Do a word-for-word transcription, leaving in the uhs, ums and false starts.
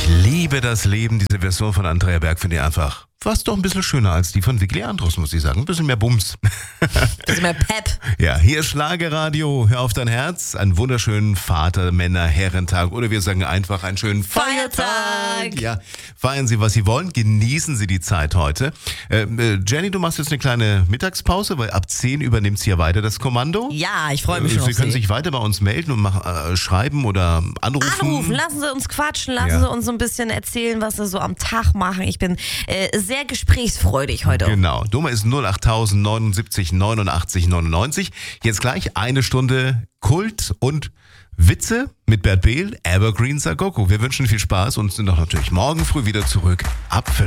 liebe das Leben, diese Version von Andrea Berg finde ich einfach fast doch ein bisschen schöner als die von Vicky Leandros, muss ich sagen. Ein bisschen mehr Bums. Ein bisschen mehr Pep. Ja, hier ist Schlagerradio, hör auf dein Herz. Einen wunderschönen Vater-, Männer-, Herrentag oder wir sagen einfach einen schönen Feiertag. Feiertag. Ja, feiern Sie, was Sie wollen, genießen Sie die Zeit heute. Äh, äh, Jenny, du machst jetzt eine kleine Mittagspause, weil ab zehn übernimmt sie ja weiter das Kommando. Ja, ich freue mich Äh, schon Sie auf können Sie. sich weiter bei uns melden und mach, äh, schreiben oder anrufen. Anrufen, lassen Sie uns quatschen, lassen Ja. Sie uns so ein bisschen erzählen, was Sie so am Tag machen. Ich bin äh, sehr gesprächsfreudig heute. Genau, Nummer ist null acht neunundsiebzig neunundachtzig neunundneunzig. Jetzt gleich eine Stunde Kult und Witze mit Bert Behl, Evergreen Sagoko. Wir wünschen viel Spaß und sind auch natürlich morgen früh wieder zurück ab